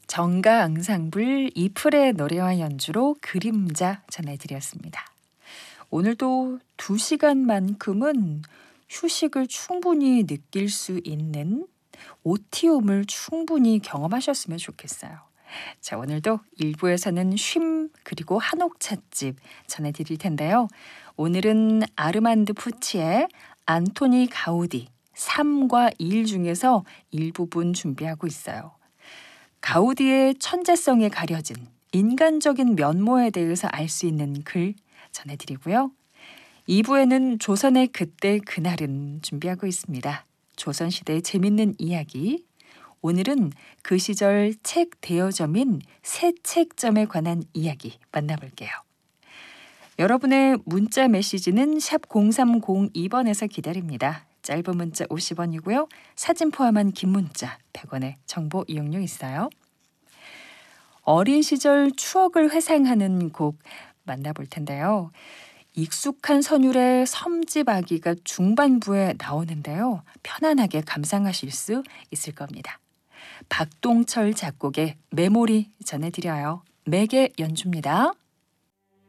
정가 앙상블 이플의 노래와 연주로 그림자 전해드렸습니다. 오늘도 2시간만큼은 휴식을 충분히 느낄 수 있는 오티움을 충분히 경험하셨으면 좋겠어요. 자, 오늘도 1부에서는 쉼 그리고 한옥 찻집 전해드릴 텐데요. 오늘은 아르만드 푸치의 안토니 가우디 3과 1 중에서 일부분 준비하고 있어요. 가우디의 천재성에 가려진 인간적인 면모에 대해서 알 수 있는 글 전해드리고요. 2부에는 조선의 그때 그날은 준비하고 있습니다. 조선시대의 재밌는 이야기. 오늘은 그 시절 책 대여점인 새책점에 관한 이야기 만나볼게요. 여러분의 문자 메시지는 샵 0302번에서 기다립니다. 짧은 문자 50원이고요. 사진 포함한 긴 문자 100원의 정보 이용료 있어요. 어린 시절 추억을 회상하는 곡 만나볼 텐데요. 익숙한 선율의 섬지박이가 중반부에 나오는데요. 편안하게 감상하실 수 있을 겁니다. 박동철 작곡의 메모리 전해드려요. 맥의 연주입니다.